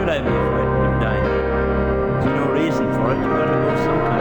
should I be frightened of dying? There's no reason for it. You've got to go sometime.